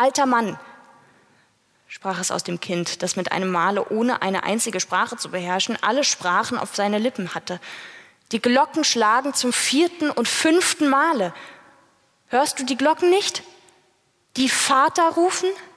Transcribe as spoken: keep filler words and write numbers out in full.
Alter Mann, sprach es aus dem Kind, das mit einem Male, ohne eine einzige Sprache zu beherrschen, alle Sprachen auf seine Lippen hatte. Die Glocken schlagen zum vierten und fünften Male. Hörst du die Glocken nicht? Die Vater rufen?